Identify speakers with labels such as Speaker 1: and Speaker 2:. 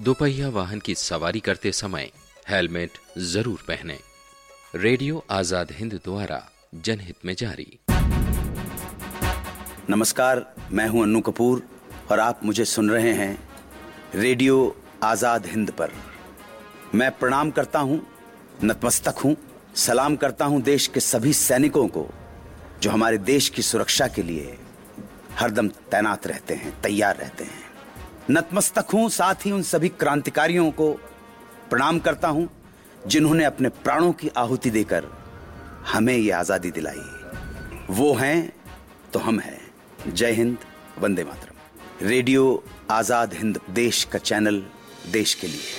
Speaker 1: दोपहिया वाहन की सवारी करते समय हेलमेट जरूर पहनें। रेडियो आजाद हिंद द्वारा जनहित में जारी।
Speaker 2: नमस्कार, मैं हूं अन्नू कपूर और आप मुझे सुन रहे हैं रेडियो आजाद हिंद पर। मैं प्रणाम करता हूं, नतमस्तक हूं, सलाम करता हूं देश के सभी सैनिकों को जो हमारे देश की सुरक्षा के लिए हरदम तैनात रहते हैं, तैयार रहते हैं। नतमस्तक हूं साथ ही उन सभी क्रांतिकारियों को प्रणाम करता हूं जिन्होंने अपने प्राणों की आहुति देकर हमें ये आजादी दिलाई। वो हैं तो हम हैं। जय हिंद, वंदे मातरम। रेडियो आजाद हिंद देश का चैनल, देश के लिए।